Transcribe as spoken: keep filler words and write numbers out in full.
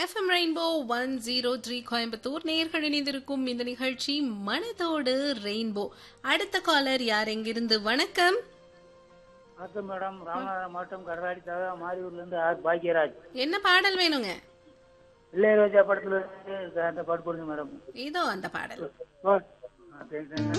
FM rainbow one zero three Coimbatore நேர்கள் இணைந்திருக்கும் இந்த நிகழ்ச்சி மனதோடு ரெயின்போ. அடுத்த காலர் யார், எங்கிருந்து? வணக்கம். வணக்கம் மேடம். ராமநாதபுரம் மாவட்டம் கடலாடி தகவ மாரியூர்ல இருந்து ஆர் பாக்கியராஜ். என்ன பாடல் வேணுங்க? இளையராஜா படத்துல இருந்து அந்த பாட்டு போடுங்க மேடம். இதோ அந்த பாடல். ஓ, ஆ, சரி, சரி.